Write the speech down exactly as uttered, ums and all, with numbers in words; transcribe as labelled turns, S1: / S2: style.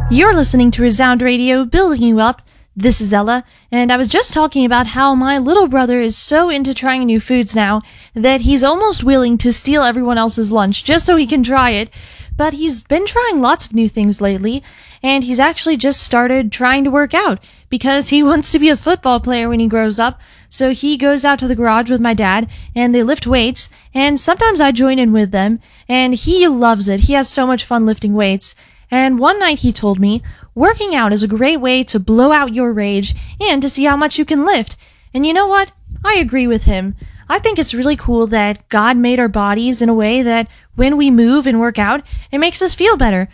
S1: You're listening to Resound Radio, building you up. This is Ella, and I was just talking about how my little brother is so into trying new foods now that he's almost willing to steal everyone else's lunch just so he can try it. But he's been trying lots of new things lately, and he's actually just started trying to work out because he wants to be a football player when he grows up. So he goes out to the garage with my dad, and they lift weights, and sometimes I join in with them, and he loves it. He has so much fun lifting weights. And one night he told me, working out is a great way to blow out your rage and to see how much you can lift. And you know what? I agree with him. I think it's really cool that God made our bodies in a way that when we move and work out, it makes us feel better.